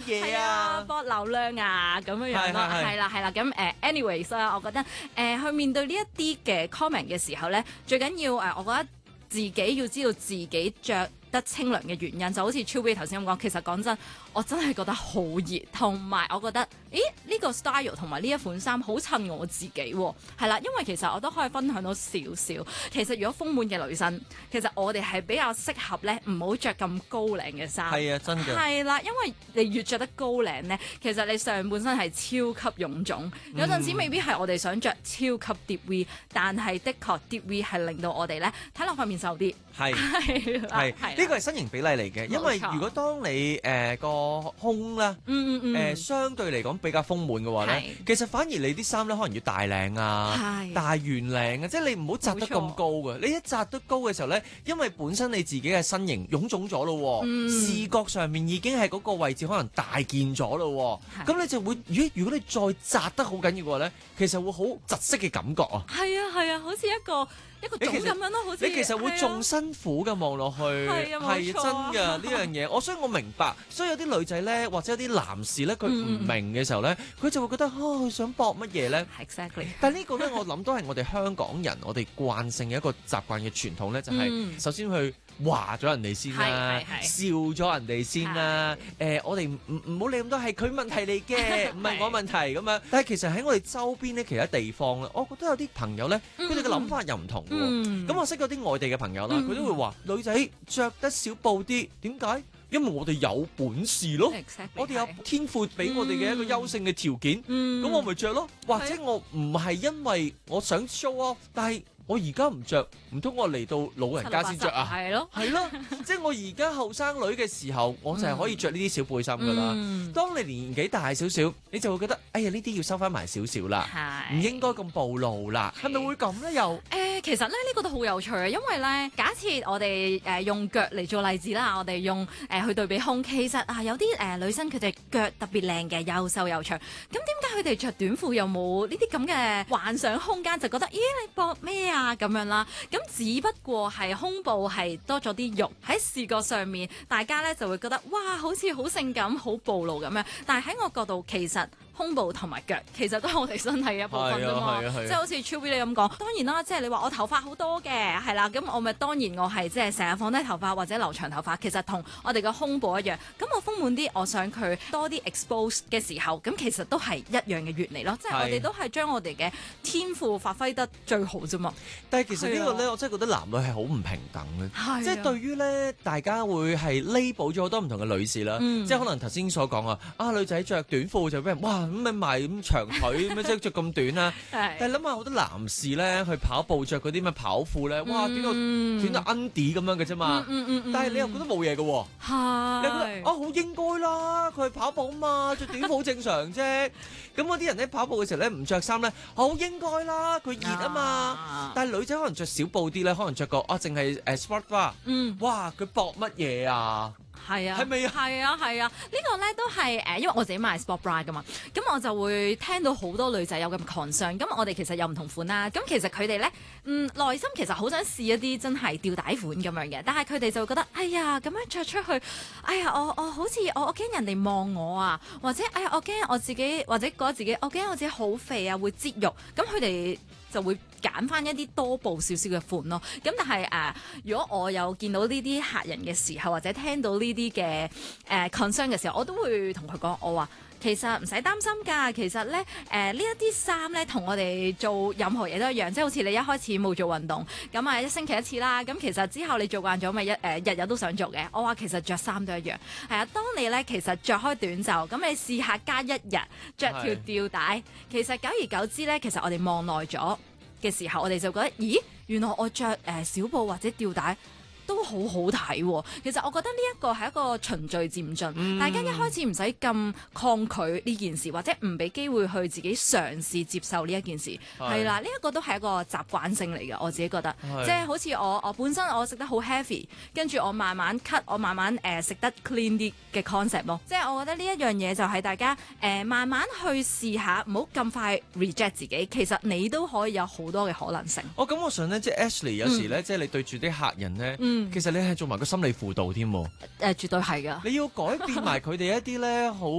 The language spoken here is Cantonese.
嘢啊？ 博流量啊咁樣樣咯，係啦。咁anyways 啦，我覺得去面對呢一啲嘅 comment 嘅時候咧，最緊要我覺得自己要知道自己着得清涼嘅原因，就好似 Chewy 頭先咁講，其實講真，我真係覺得好熱，同埋我覺得，呢個 style 同埋呢一款衫好襯我自己喎，係啦，因為其實我都可以分享到少少。其實如果豐滿嘅女生，其實我哋係比較適合咧，唔好着咁高領嘅衫。 係啊，真嘅。 係啦，因為你越着得高領咧，其實你上半身係超級臃腫，有陣時未必係我哋想着超級 deep V，但係的確 deep V 係令到我哋咧睇落塊面瘦啲。 係呢個係身形比例嚟嘅，因為如果當你個胸啦，相對嚟講比較豐滿嘅話咧，其實反而你啲衫咧可能要大領啊、大圓領啊，即係你唔好紮得咁高嘅。你一紮得高嘅時候咧，因為本身你自己嘅身形臃腫咗咯，視覺上面已經係嗰個位置可能大件咗咯，咁你就會如果你再紮得好緊要嘅話咧，其實會好窒息嘅感覺啊。 係啊，好似一個種咁樣咯，好似你其實會仲辛苦嘅望落去，係真㗎呢樣嘢。所以我明白，所以有啲女仔咧，或者有啲男士咧，佢唔明嘅時候咧，佢就會覺得佢想搏乜嘢咧 ？Exactly。 但係呢個咧，我諗都係我哋香港人，我哋慣性嘅一個習慣嘅傳統咧，就係首先去話咗人哋先啦，笑咗人哋先啦。我哋唔好理咁多，係佢問題嚟嘅，唔係我問題咁樣。但係其實喺我哋周邊咧，其他地方咧，我覺得有啲朋友咧，佢哋嘅諗法又唔同。咁我識嗰啲外地嘅朋友啦，佢都會話女仔着得少布啲，點解？因為我哋有本事咯，我哋有天賦俾我哋嘅一個優勝嘅條件，咁我咪着咯。或者我唔係因為我想 show off，但係我而家唔着，唔通我嚟到老人家先着啊？係咯，即係我而家後生女嘅時候，我就係可以着呢啲小背心噶啦。當你年紀大少少，你就會覺得，哎呀呢啲要收翻埋少少啦，唔應該咁暴露啦。係咪會咁咧？又其實咧呢個都好有趣啊，因為咧假設我哋用腳嚟做例子啦，我哋用去對比胸，其實有啲女生佢哋腳特別靚嘅，又瘦又長，咁點解佢哋着短褲又冇呢啲咁嘅幻想空間，就覺得咦你搏咩啊咁樣啦？咁只不過係胸部係多咗啲肉喺視覺上面，大家咧就會覺得哇好似好性感、好暴露咁樣。但係喺我角度，其實胸部同埋腳其實都係我哋身體嘅一部分啫嘛。即係好似 Chewy 你咁講，當然啦，即係你話我頭髮好多嘅，係啦，咁我咪當然我係即係成日放低頭髮或者留長頭髮，其實同我哋嘅胸部一樣。咁我豐滿啲，我想佢多啲 expose 嘅時候，咁其實都係一樣嘅原理咯。即係我哋都係將我哋嘅天賦發揮得最好啫嘛。 但係其實呢個咧，我真係覺得男女係好唔平等嘅。即係對於咧，大家會係 label 咗好多唔同嘅女士啦。即係可能頭先所講啊，女仔着短褲就俾人哇咁咪賣咁長腿咁即係着咁短啦。但係諗下好多男士咧去跑步着嗰啲咩跑褲咧，哇短到 under 咁樣嘅啫嘛。但係你又覺得冇嘢嘅喎。你覺得好應該啦，佢係跑步啊嘛，着短褲好正常啫。咁嗰啲人咧跑步嘅時候咧唔着衫咧，好應該啦，佢熱啊嘛。但係女仔可能着少布啲咧，可能着個淨係sport bra。哇，佢搏乜嘢啊？ 係啊， 係咪啊？ 係啊，呢個咧都係因為我自己買 sport bra 噶嘛，咁我就會聽到好多女仔有咁 concern。咁我哋其實有唔同款啦，咁其實佢哋咧內心其實好想試一啲真係吊帶款咁樣嘅，但係佢哋就會覺得哎呀咁樣着出去，哎呀我好似我驚人哋望我啊，或者哎呀我驚我自己或者覺得自己我驚我自己好肥啊會擠肉，咁佢哋就會揀翻一啲多布少少嘅款咯。咁但係如果我有見到呢啲客人嘅時候，或者聽到呢啲嘅concern 嘅時候，我都會同佢講，我話其實唔使擔心㗎。其實咧呢一啲衫咧同我哋做任何嘢都一樣，即係好似你一開始冇做運動，咁一星期一次啦。咁其實之後你做慣咗咪日日都想做嘅。我話其實着衫都一樣，係啊。當你咧其實着開短袖，咁你試下加一日着條吊帶，其實久而久之咧，其實我哋望耐咗嘅時候，我哋就覺得，咦，原來我着小布或者吊帶都好好睇喎。其實我覺得呢一個係一個循序漸進，大家一開始唔使咁抗拒呢件事，或者唔俾機會去自己嘗試接受呢一件事，係啦，呢一個都係一個習慣性嚟嘅。我自己覺得，即係好似我本身我食得好 heavy，跟住我慢慢 cut， 我慢慢食得 clean 啲嘅 concept 咯。即係我覺得呢一樣嘢就係大家慢慢去試下，唔好咁快 reject 自己。其實你都可以有好多嘅可能性。 我感覺上咧，即係 Ashley 有時咧，即係你對住啲客人咧。其實你係做埋個心理輔導添喎， 絕對係㗎。 你要改變埋佢哋一啲咧好